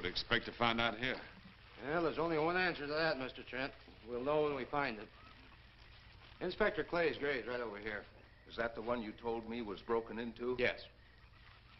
would expect to find out here? Well, there's only one answer to that, Mr. Trent. We'll know when we find it. Inspector Clay's grave's right over here. Is that the one you told me was broken into? Yes.